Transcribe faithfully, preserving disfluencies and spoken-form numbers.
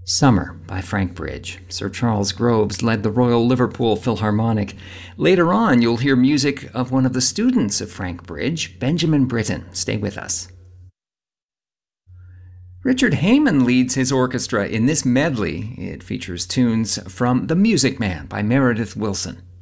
Summer by Frank Bridge. Sir Charles Groves led the Royal Liverpool Philharmonic. Later on, you'll hear music of one of the students of Frank Bridge, Benjamin Britten. Stay with us. Richard Heyman leads his orchestra in this medley. It features tunes from The Music Man by Meredith Willson.